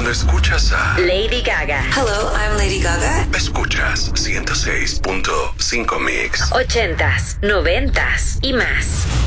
Cuando escuchas a Lady Gaga. Hello, I'm Lady Gaga. Escuchas 106.5 Mix. 80s, 90s y más.